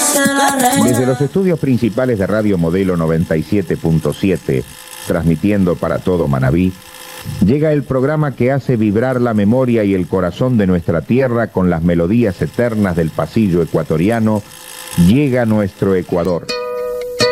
Desde los estudios principales de Radio Modelo 97.7, transmitiendo para todo Manabí, llega el programa que hace vibrar la memoria y el corazón de nuestra tierra con las melodías eternas del pasillo ecuatoriano. Llega nuestro Ecuador.